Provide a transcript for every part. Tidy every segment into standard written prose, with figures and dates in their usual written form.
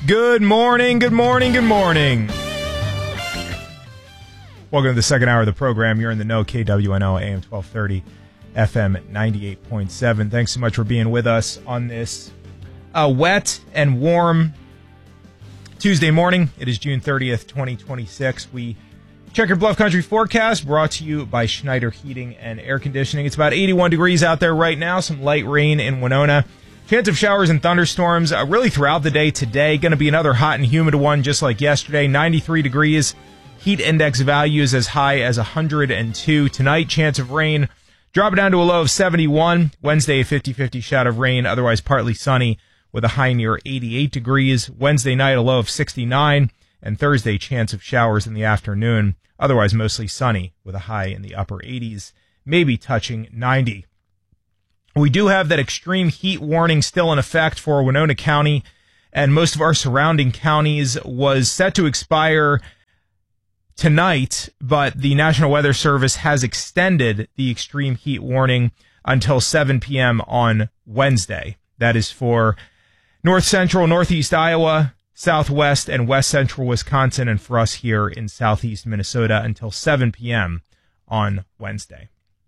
Good morning, good morning, good morning. Welcome to the second hour of the program. You're in the know, KWNO, AM 1230, FM 98.7. Thanks so much for being with us on this wet and warm Tuesday morning. It is June 30th, 2026. We check your Bluff Country forecast, brought to you by Schneider Heating and Air Conditioning. It's about 81 degrees out there right now, some light rain in Winona. Chance of showers and thunderstorms really throughout the day today. Going to be another hot and humid one just like yesterday. 93 degrees. Heat index values as high as 102. Tonight, chance of rain. Drop it down to a low of 71. Wednesday, a 50-50 shot of rain. Otherwise, partly sunny with a high near 88 degrees. Wednesday night, a low of 69. And Thursday, chance of showers in the afternoon. Otherwise, mostly sunny with a high in the upper 80s. Maybe touching 90. We do have that extreme heat warning still in effect for Winona County and most of our surrounding counties. Was set to expire tonight, but the National Weather Service has extended the extreme heat warning until 7 p.m. on Wednesday. That is for north central, northeast Iowa, southwest, and west central Wisconsin, and for us here in southeast Minnesota until 7 p.m. on Wednesday.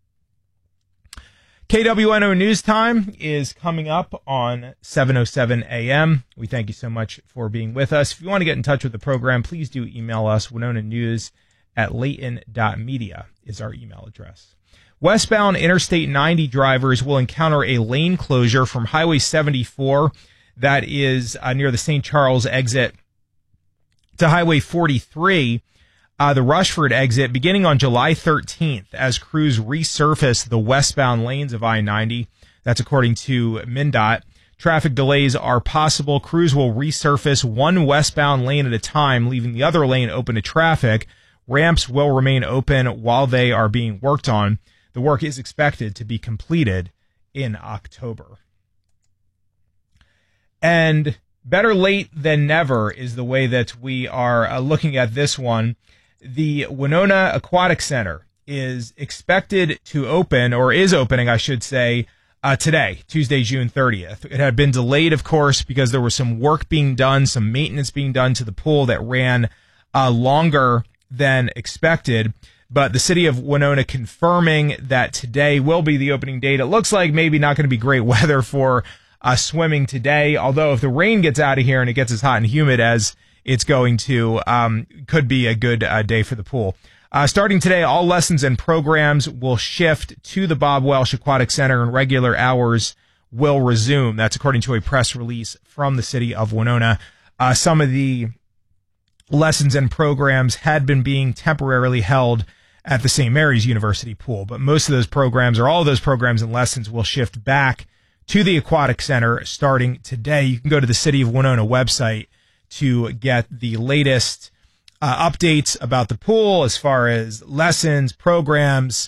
KWNO News Time is coming up on 7:07 a.m. We thank you so much for being with us. If you want to get in touch with the program, please do email us. WinonaNews@layton.media is our email address. Westbound Interstate 90 drivers will encounter a lane closure from Highway 74 that is near the St. Charles exit to Highway 43. The Rushford exit beginning on July 13th as crews resurface the westbound lanes of I-90. That's according to MnDOT. Traffic delays are possible. Crews will resurface one westbound lane at a time, leaving the other lane open to traffic. Ramps will remain open while they are being worked on. The work is expected to be completed in October. And better late than never is the way that we are looking at this one. The Winona Aquatic Center is expected to open, or is opening, I should say, today, Tuesday, June 30th. It had been delayed, of course, because there was some work being done, some maintenance being done to the pool that ran longer than expected. But the city of Winona confirming that today will be the opening date. It looks like maybe not going to be great weather for swimming today, although if the rain gets out of here and it gets as hot and humid as it's going to, could be a good day for the pool. Starting today, all lessons and programs will shift to the Bob Welsh Aquatic Center and regular hours will resume. That's according to a press release from the city of Winona. Some of the lessons and programs had been being temporarily held at the St. Mary's University pool, but most of those programs, or all of those programs and lessons, will shift back to the Aquatic Center starting today. You can go to the City of Winona website to get the latest updates about the pool as far as lessons, programs,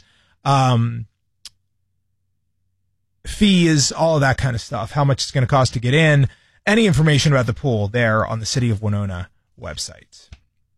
fees, all of that kind of stuff, how much it's going to cost to get in, any information about the pool there on the City of Winona website.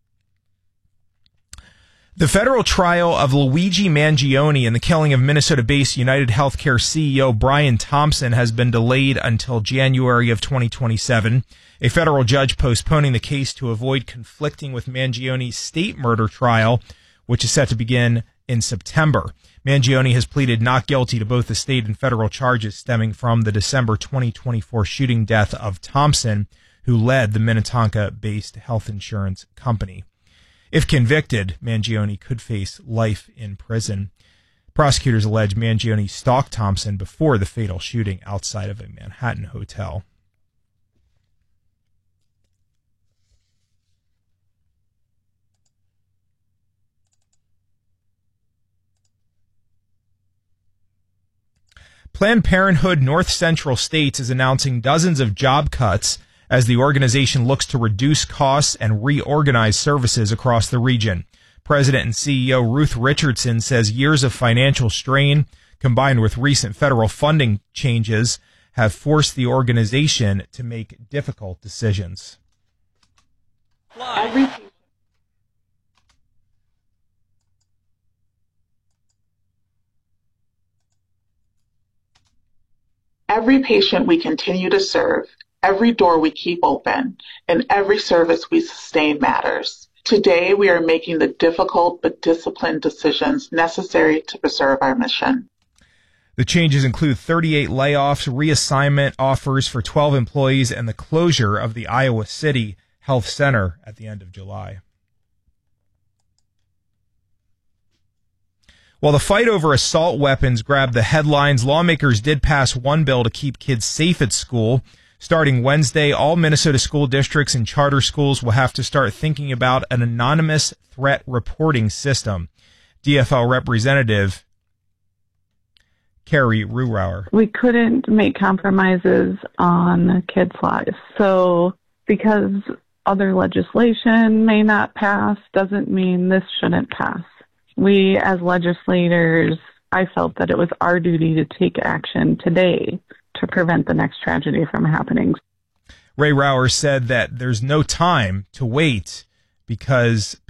The federal trial of Luigi Mangione in the killing of Minnesota-based United Healthcare CEO Brian Thompson has been delayed until January of 2027. A federal judge postponing the case to avoid conflicting with Mangione's state murder trial, which is set to begin in September. Mangione has pleaded not guilty to both the state and federal charges stemming from the December 2024 shooting death of Thompson, who led the Minnetonka-based health insurance company. If convicted, Mangione could face life in prison. Prosecutors allege Mangione stalked Thompson before the fatal shooting outside of a Manhattan hotel. Planned Parenthood North Central States is announcing dozens of job cuts as the organization looks to reduce costs and reorganize services across the region. President and CEO Ruth Richardson says years of financial strain, combined with recent federal funding changes, have forced the organization to make difficult decisions. Every patient we continue to serve Every door we keep open and every service we sustain matters. Today, we are making the difficult but disciplined decisions necessary to preserve our mission. The changes include 38 layoffs, reassignment offers for 12 employees, and the closure of the Iowa City Health Center at the end of July. While the fight over assault weapons grabbed the headlines, lawmakers did pass one bill to keep kids safe at school. Starting Wednesday, all Minnesota school districts and charter schools will have to start thinking about an anonymous threat reporting system. DFL Representative Carrie Ruhrauer. We couldn't make compromises on kids' lives. So because other legislation may not pass doesn't mean this shouldn't pass. We as legislators, I felt that it was our duty to take action today to prevent the next tragedy from happening. Ray Rauer said that there's no time to wait because